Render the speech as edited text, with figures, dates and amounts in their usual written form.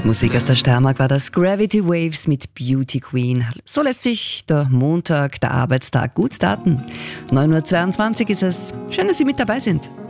Musik aus der Steiermark war das Gravity Waves mit Beauty Queen. So lässt sich der Montag, der Arbeitstag, gut starten. 9.22 Uhr ist es. Schön, dass Sie mit dabei sind.